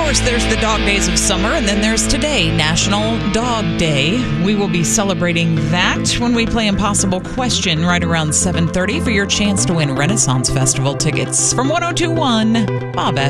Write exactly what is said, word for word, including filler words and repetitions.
course, there's the dog days of summer, and then there's today, National Dog Day. We will be celebrating that when we play Impossible Question right around seven thirty for your chance to win Renaissance Festival tickets from one oh two one Bob F.